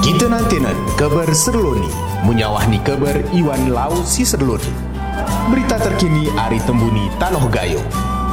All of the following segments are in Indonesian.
Kita nantinan kabar serloni, munyawahni kabar Iwan Lau si serloni. Berita terkini Ari Tembuni Tanoh Gayo.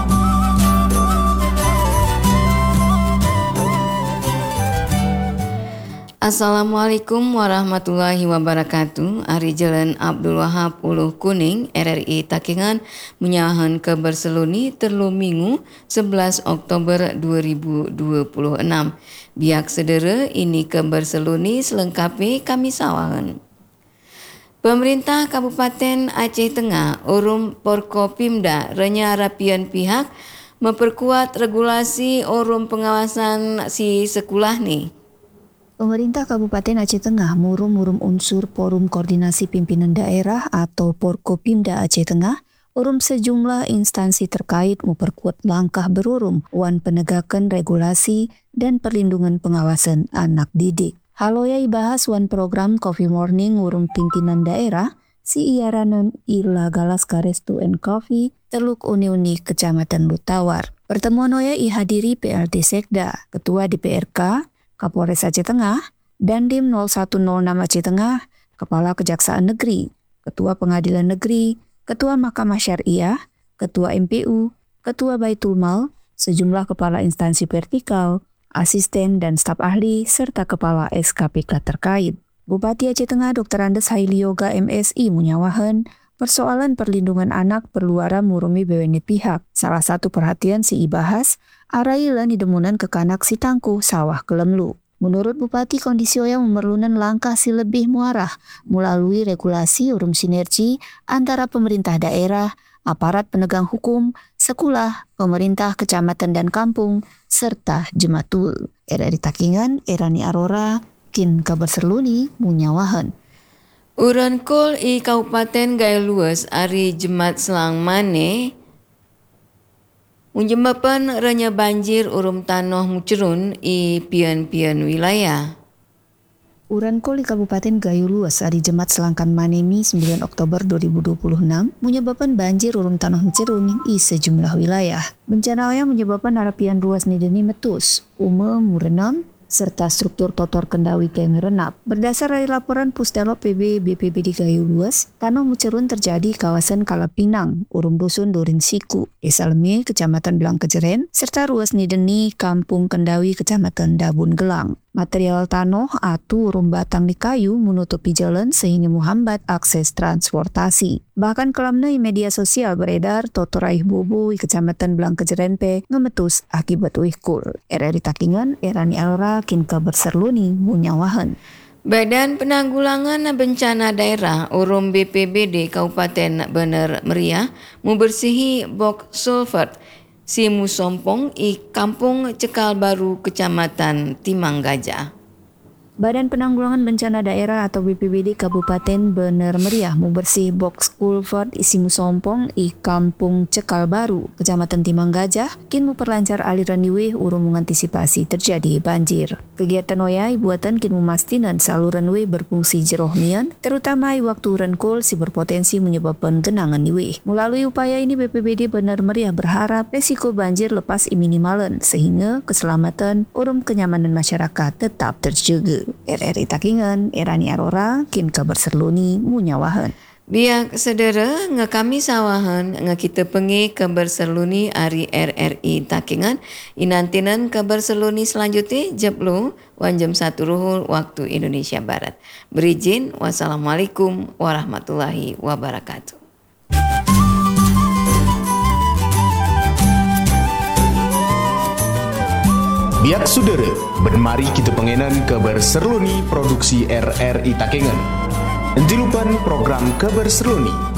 Assalamualaikum warahmatullahi wabarakatuh. Ari Jalan Abdul Wahab Uluh Kuning RRI Takengan menyahan kabar seluni terlu Minggu 11 Oktober 2026. Biak sedera ini kabar seluni selengkapi kami sawangan. Pemerintah Kabupaten Aceh Tengah urum Porkopimda renya rapian pihak memperkuat regulasi urum pengawasan si sekolah ni. Pemerintah Kabupaten Aceh Tengah murum unsur Forum Koordinasi Pimpinan Daerah atau Porkopimda Aceh Tengah urum sejumlah instansi terkait memperkuat langkah berurum wan penegakan regulasi dan perlindungan pengawasan anak didik. Haloya ibahas wan program Coffee Morning urum pimpinan daerah si iaranan Ila Galas Karestu and Coffee Teluk Uni-Uni Kecamatan Lutawar. Pertemuan oya ihadiri PLT Sekda, Ketua DPRK, Kapolres Aceh Tengah, Dandim 0106 Aceh Tengah, Kepala Kejaksaan Negeri, Ketua Pengadilan Negeri, Ketua Mahkamah Syariah, Ketua MPU, Ketua Baitul Mal, sejumlah kepala instansi vertikal, asisten dan staf ahli, serta kepala SKPK terkait. Bupati Aceh Tengah Dr. Andes Haili Yoga MSI menyawahan persoalan perlindungan anak perluara murumi BWN pihak. Salah satu perhatian si ibahas, arailan idemunan kekanak si tangku sawah kelemlu. Menurut Bupati, kondisi oya memerlukan langkah si lebih muarah melalui regulasi urum sinergi antara pemerintah daerah, aparat penegak hukum, sekolah, pemerintah kecamatan dan kampung, serta jematul. RRI Takengan, Erani Arora, kin kabar serluni munyawahan. Uran kol i Kabupaten Gayo Luas Ari Jemat Selang Mane menjembapan renya banjir urum tanah mucerun i pian-pian wilayah. Uran kol di Kabupaten Gayo Luas Ari Jemat Selangkan Manemi 9 Oktober 2026 menyebabkan banjir urum tanah mucerun i sejumlah wilayah. Bencana yang menyebabkan harapian ruas nideni metus, murenam, serta struktur totor kendawi yang renap. Berdasar dari laporan Pusdelop PB BPBD Gayo Luas, tanah mucerun terjadi kawasan Kalapinang, urum dusun Durin Siku, Desa Lemil, Kecamatan Belang Kejeren, serta ruas nideni Kampung Kendawi, Kecamatan Dabun Gelang. Material tanah atau urum batang di kayu menutupi jalan sehingga menghambat akses transportasi. Bahkan kelamna di media sosial beredar toto raih bobo di Kecamatan Belang Kejeren pe ngemetus akibat uihkul. RRI Takengan, Erani Alora, kin kabar serluni munyawahan. Badan Penanggulangan Bencana Daerah urum BPBD Kabupaten Bener Meriah membersihi bok sulfat si Musompong i Kampung Cekal Baru Kecamatan Timang Gajah. Badan Penanggulangan Bencana Daerah atau BPBD Kabupaten Bener Meriah membersih box culvert isi Musompong i Kampung Cekal Baru, Kecamatan Timang Gajah, kin memperlancar aliran liwih urung mengantisipasi terjadi banjir. Kegiatan oyai buatan kin memastikan saluran liwih berfungsi jerohmian, terutama i waktu renkul si berpotensi menyebabkan genangan liwih. Melalui upaya ini BPBD Bener Meriah berharap resiko banjir lepas i minimalen, sehingga keselamatan urung kenyamanan masyarakat tetap terjaga. RRI Takengan, Erani Arora, kin kabar serluni munyawahan. Biak sedera ngekami sawahan ngekita pengi kabar serluni Ari RRI Takengan. Inantinan kabar serluni selanjutnya jeplo wan jam 1 ruhul waktu Indonesia Barat. Berizin, wassalamualaikum warahmatullahi wabarakatuh. Biak saudara, bermari kita pengenan kabar serluni produksi RRI Takengan. Entilupan program kabar serluni